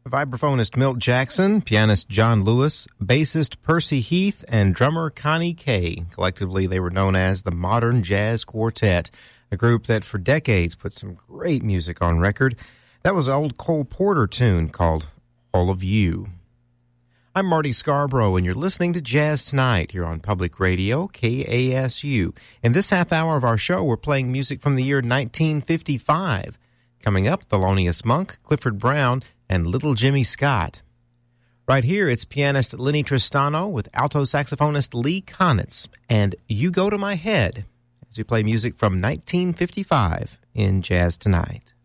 Vibraphonist Milt Jackson, pianist John Lewis, bassist Percy Heath, and drummer Connie Kay. Collectively, they were known as the Modern Jazz Quartet, a group that for decades put some great music on record. That was an old Cole Porter tune called All of You. I'm Marty Scarborough, and you're listening to Jazz Tonight here on Public Radio, KASU. In this half hour of our show, we're playing music from the year 1955. Coming up, Thelonious Monk, Clifford Brown, and Little Jimmy Scott. Right here, it's pianist Lenny Tristano with alto saxophonist Lee Konitz and You Go to My Head as we play music from 1955 in Jazz Tonight.